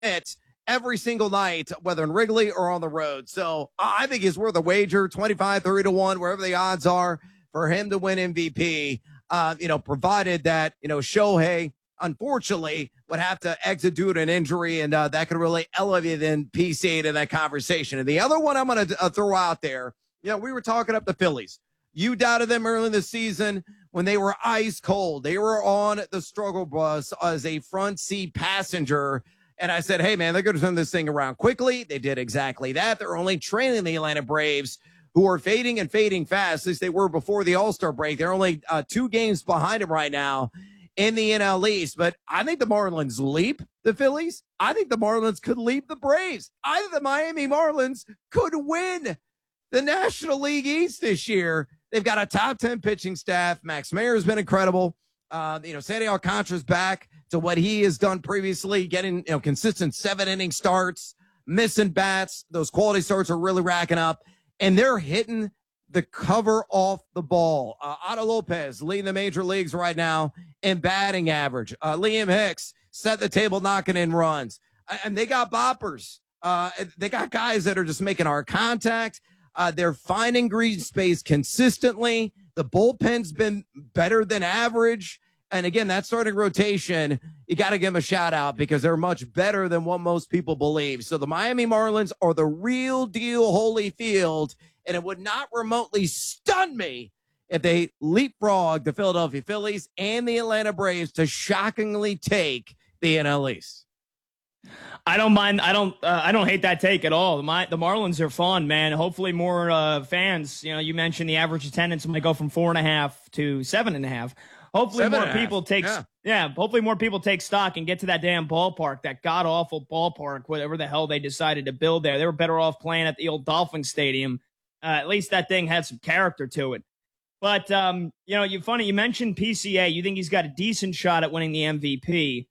it every single night, whether in Wrigley or on the road. So I think it's worth a wager, 25, 30 to 1, wherever the odds are for him to win MVP. Provided that, Shohei, unfortunately, would have to exit due to an injury, and that could really elevate in PCA to that conversation. And the other one I'm going to throw out there, we were talking up the Phillies. You doubted them early in the season when they were ice cold. They were on the struggle bus as a front seat passenger. And I said, hey, man, they're going to turn this thing around quickly. They did exactly that. They're only trailing the Atlanta Braves, who are fading and fading fast, as they were before the All-Star break. They're only 2 games behind them right now in the NL East. But I think the Marlins leap the Phillies. I think the Marlins could leap the Braves. I think the Miami Marlins could win the National League East this year. They've got a top 10 pitching staff. Max Meyer has been incredible. Sandy Alcantara's back to what he has done previously, getting, consistent 7-inning starts, missing bats. Those quality starts are really racking up, and they're hitting the cover off the ball. Otto Lopez leading the major leagues right now in batting average. Liam Hicks set the table knocking in runs. And they got boppers. They got guys that are just making hard contact. They're finding green space consistently. The bullpen's been better than average. And again, that starting rotation, you got to give them a shout out because they're much better than what most people believe. So the Miami Marlins are the real deal Holyfield, and it would not remotely stun me if they leapfrog the Philadelphia Phillies and the Atlanta Braves to shockingly take the NL East. I don't mind. I don't hate that take at all. The Marlins are fun, man. Hopefully more fans. You mentioned the average attendance might go from 4.5 to 7.5. Hopefully more people take. Yeah. Hopefully more people take stock and get to that damn ballpark, that god awful ballpark, whatever the hell they decided to build there. They were better off playing at the old Dolphin Stadium. At least that thing had some character to it. But you're funny. You mentioned PCA. You think he's got a decent shot at winning the MVP.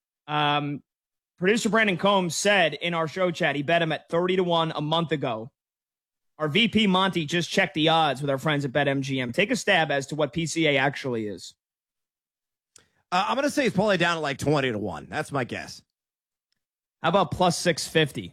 Producer Brandon Combs said in our show chat he bet him at 30 to 1 a month ago. Our VP Monty just checked the odds with our friends at BetMGM. Take a stab as to what PCA actually is. I'm going to say it's probably down to like 20 to 1. That's my guess. How about plus 650?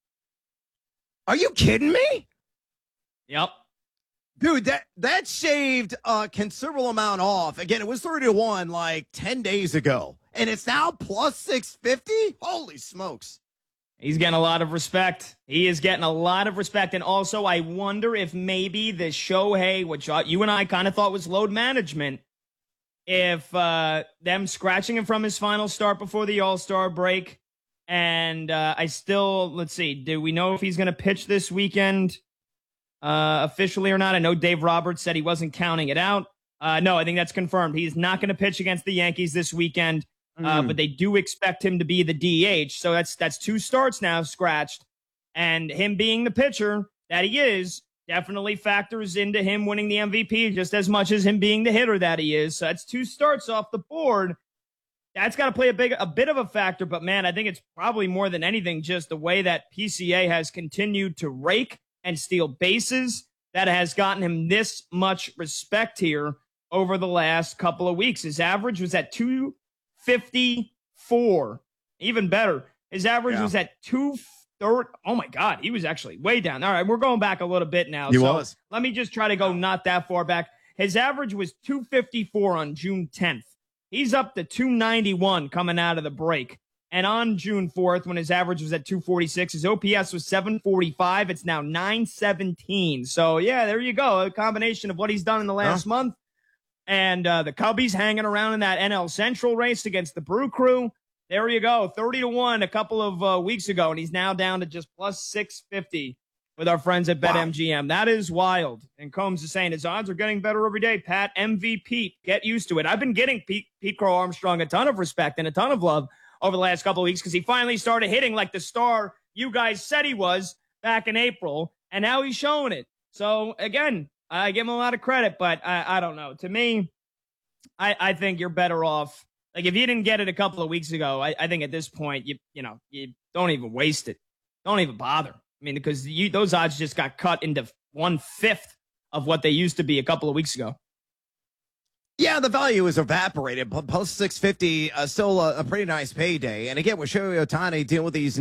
Are you kidding me? Yep. Dude, that shaved a considerable amount off. Again, it was 30 to 1 like 10 days ago. And it's now plus 650? Holy smokes. He's getting a lot of respect. He is getting a lot of respect. And also, I wonder if maybe the Shohei, which you and I kind of thought was load management, if them scratching him from his final start before the All-Star break. And let's see, do we know if he's going to pitch this weekend officially or not? I know Dave Roberts said he wasn't counting it out. No, I think that's confirmed. He's not going to pitch against the Yankees this weekend. But they do expect him to be the DH. So that's 2 starts now scratched. And him being the pitcher that he is definitely factors into him winning the MVP just as much as him being the hitter that he is. So that's 2 starts off the board. That's got to play a bit of a factor. But, man, I think it's probably more than anything just the way that PCA has continued to rake and steal bases that has gotten him this much respect here over the last couple of weeks. His average was at 254. Even better. His average was at 230. Oh my God. He was actually way down. All right. We're going back a little bit now. Let me just try to go not that far back. His average was 254 on June 10th. He's up to 291 coming out of the break. And on June 4th, when his average was at 246, his OPS was 745. It's now 917. So yeah, there you go. A combination of what he's done in the last month. And the Cubbies hanging around in that NL Central race against the Brew Crew. There you go. 30 to 1 a couple of weeks ago. And he's now down to just plus 650 with our friends at BetMGM. That is wild. And Combs is saying his odds are getting better every day. Pat, MVP, get used to it. I've been getting Pete Crow Armstrong a ton of respect and a ton of love over the last couple of weeks because he finally started hitting like the star you guys said he was back in April. And now he's showing it. So, again, I give him a lot of credit, but I don't know. To me, I think you're better off. Like, if you didn't get it a couple of weeks ago, I think at this point, you don't even waste it. Don't even bother. I mean, because those odds just got cut into 1/5 of what they used to be a couple of weeks ago. Yeah, the value is evaporated. Plus 650, still a pretty nice payday. And again, with Shohei Ohtani dealing with these